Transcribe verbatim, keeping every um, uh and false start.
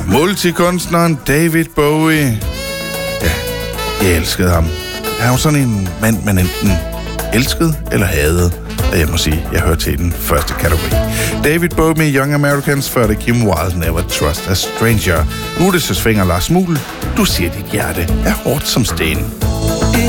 Multikunstneren David Bowie. Ja, jeg elskede ham. Han var sådan en mand, man enten elskede eller hadede. Og jeg må sige, jeg hører til den første kategori. David Bowie med Young Americans, før det Kim Wilde, Never Trust a Stranger. Nu er det så svinger Lars Muhl. Du siger, dit hjerte er hårdt som sten.